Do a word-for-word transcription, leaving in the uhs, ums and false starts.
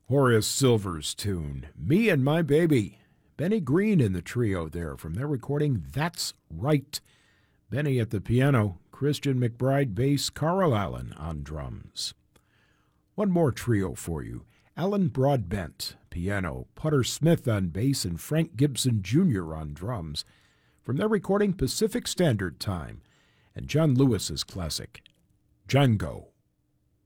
Horace Silver's tune, Me and My Baby. Benny Green in the trio there from their recording That's Right. Benny at the piano, Christian McBride bass, Carl Allen on drums. One more trio for you. Alan Broadbent, piano, Putter Smith on bass, and Frank Gibson Junior on drums from their recording Pacific Standard Time and John Lewis's classic, Django.